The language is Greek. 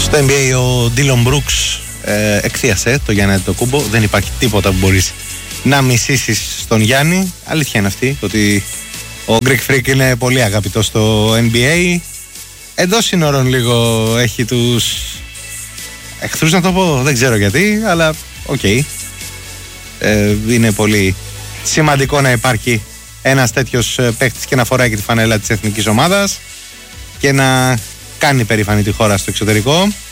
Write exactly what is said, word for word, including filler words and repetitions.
Στο N B A ο Ντίλον Μπρούξ ε, εκθίασε το Γιάννη Αντετοκούνμπο. Δεν υπάρχει τίποτα που μπορείς να μισήσεις στον Γιάννη. Αλήθεια είναι αυτή, ότι ο Greek Freak είναι πολύ αγαπητός στο N B A. Εντός σύνορων λίγο έχει τους εχθρούς, να το πω, δεν ξέρω γιατί, αλλά οκ. Okay. Ε, είναι πολύ σημαντικό να υπάρχει ένας τέτοιος παίχτης και να φοράει και τη φανέλα της εθνικής ομάδας και να κάνει περήφανη τη χώρα στο εξωτερικό.